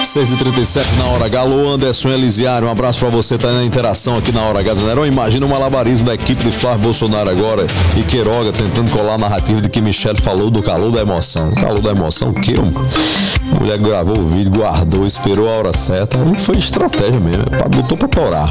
6h37 na Hora H. Alô, Anderson Elisiário, um abraço pra você, tá na interação aqui na Hora H do Neron. Imagina o malabarismo da equipe de Flávio Bolsonaro agora e Queiroga tentando colar a narrativa de que Michele falou do calor da emoção. Calor da emoção, o quê? A mulher gravou o vídeo, guardou, esperou a hora certa. Foi estratégia mesmo, botou pra torar.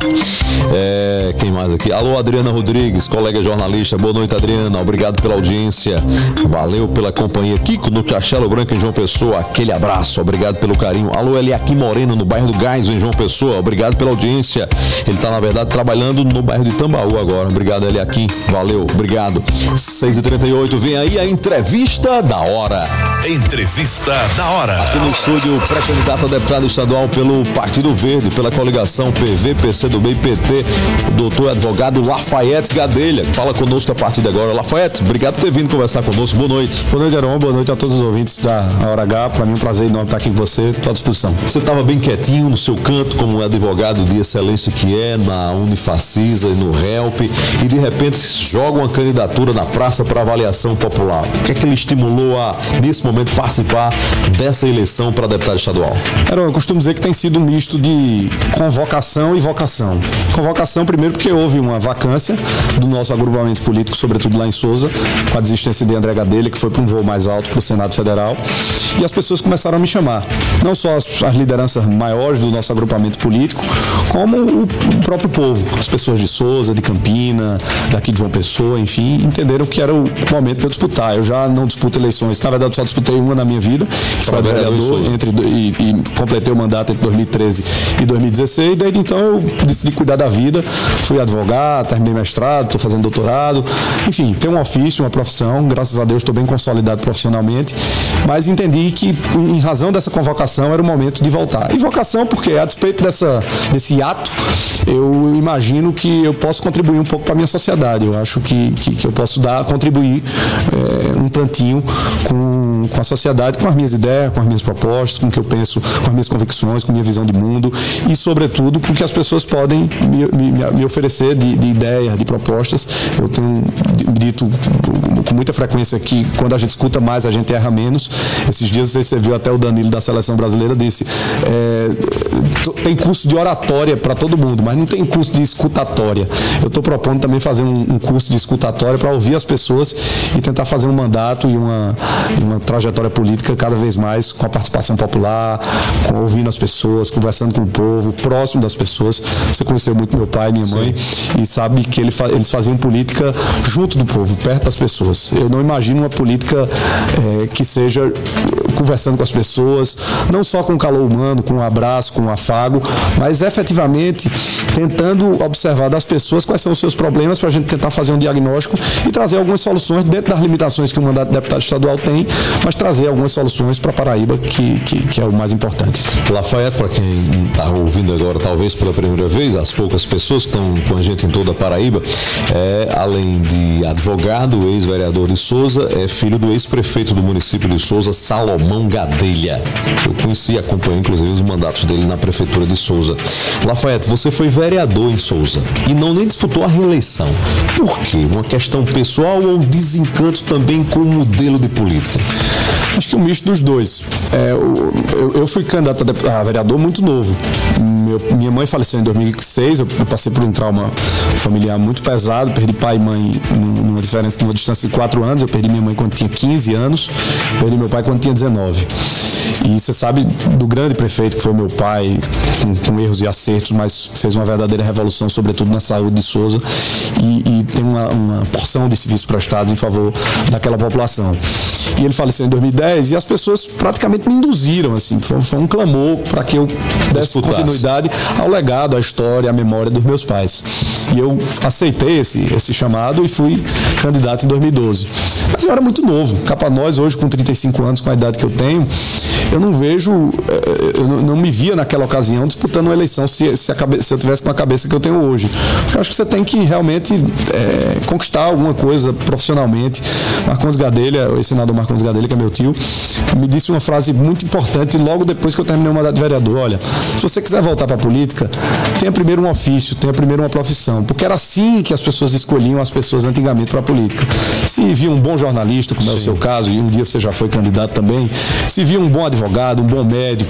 Quem mais aqui? Alô, Adriana Rodrigues, colega jornalista. Boa noite, Adriana. Obrigado pela audiência. Valeu pela companhia. Kiko no Castelo Branco em João Pessoa. Aquele abraço. Obrigado pelo carinho. Alô, Eliakim Moreno no bairro do Gás em João Pessoa. Obrigado pela audiência. Ele tá, na verdade, trabalhando no bairro de Tambaú agora. Obrigado, Eliakim. Valeu. Obrigado. 6h38. Vem aí a entrevista da hora. Entrevista da hora. Aqui no estúdio, pré-candidato a deputado estadual pelo Partido Verde, pela coligação PV, PCdoB e PT, o doutor advogado Lafayette Gadelha, que fala conosco a partir de agora. Lafayette, obrigado por ter vindo conversar conosco. Boa noite. Boa noite, Aron. Boa noite a todos os ouvintes da Hora H. Para mim é um prazer enorme estar aqui com você. Estou à disposição. Você estava bem quietinho no seu canto, como advogado de excelência que é, na Unifacisa e no HELP, e de repente joga uma candidatura na praça para avaliação popular. O que é que ele estimulou a, nesse momento, participar dessa eleição para deputado estadual? Aron, eu costumo dizer que tem sido um misto de convocação e vocação. Convocação, primeiro, porque houve uma vacância do nosso agrupamento político, sobretudo lá em Souza, com a desistência de André Gadelha, que foi para um voo mais alto para o Senado Federal, e as pessoas começaram a me chamar. Não só as lideranças maiores do nosso agrupamento político, como o próprio povo. As pessoas de Souza, de Campina, daqui de João Pessoa, enfim, entenderam que era o momento de eu disputar. Eu já não disputo eleições, na verdade só disputei uma na minha vida, que foi a de vereador, e completei o mandato entre 2013 e 2016, desde então eu decidi cuidar da vida, fui advogado, terminei mestrado, estou fazendo doutorado, enfim, tenho um ofício, uma profissão, graças a Deus estou bem consolidado profissionalmente, mas entendi que em razão dessa convocação era o momento de voltar. E vocação porque, a despeito desse ato, eu imagino que eu posso contribuir um pouco para a minha sociedade. Eu acho que eu posso contribuir um tantinho com a sociedade, com as minhas ideias, com as minhas propostas, com o que eu penso, com as minhas convicções, com a minha visão de mundo e, sobretudo, com o que as pessoas podem me oferecer de ideias, de propostas. Eu tenho dito com muita frequência que quando a gente escuta mais, a gente erra menos. Esses dias você viu até o Danilo da Seleção Brasileira disse, tem curso de oratória para todo mundo, mas não tem curso de escutatória. Eu estou propondo também fazer um curso de escutatória para ouvir as pessoas e tentar fazer um mandato e uma trajetória política cada vez mais com a participação popular, ouvindo as pessoas, conversando com o povo, próximo das pessoas. Você conheceu muito meu pai e minha mãe. Sim. E sabe que eles faziam política junto do povo, perto das pessoas. Eu não imagino uma política que seja conversando com as pessoas, não só com calor humano, com um abraço, com um afago, mas efetivamente tentando observar das pessoas quais são os seus problemas para a gente tentar fazer um diagnóstico e trazer algumas soluções dentro das limitações que o mandato de deputado estadual tem, mas trazer algumas soluções para Paraíba, que é o mais importante. Lafayette, para quem está ouvindo agora, talvez pela primeira vez, as poucas pessoas que estão com a gente em toda a Paraíba, além de advogado, ex-vereador de Souza, é filho do ex-prefeito do município de Souza, Salomão Gadelha. Eu conheci e acompanhei, inclusive, os mandatos dele na prefeitura de Souza. Lafayette, você foi vereador em Souza e nem disputou a reeleição. Por quê? Uma questão pessoal ou um desencanto também com o modelo de política? Acho que um misto dos dois. Eu fui candidato a vereador muito novo. Minha mãe faleceu em 2006, eu passei por um trauma familiar muito pesado, perdi pai e mãe numa distância de 4 anos, eu perdi minha mãe quando tinha 15 anos, perdi meu pai quando tinha 19. E você sabe do grande prefeito que foi meu pai, com erros e acertos, mas fez uma verdadeira revolução, sobretudo na saúde de Souza, e tem uma porção de serviços prestados em favor daquela população. E ele faleceu em 2010 e as pessoas praticamente me induziram, assim, foi um clamor para que eu desse continuidade ao legado, à história, à memória dos meus pais. E eu aceitei esse chamado e fui candidato em 2012. Mas eu era muito novo. Cá pra nós, hoje, com 35 anos, com a idade que eu tenho, eu não vejo, eu não me via naquela ocasião disputando uma eleição se eu tivesse com a cabeça que eu tenho hoje. Porque eu acho que você tem que realmente conquistar alguma coisa profissionalmente. Marcondes Gadelha, o senador Marcondes Gadelha, que é meu tio, me disse uma frase muito importante logo depois que eu terminei o mandato de vereador. Olha, se você quiser voltar para a política, tenha primeiro um ofício, tenha primeiro uma profissão, porque era assim que as pessoas escolhiam as pessoas antigamente para a política. Se via um bom jornalista, como é o seu caso, e um dia você já foi candidato também, se via um bom advogado, um bom médico,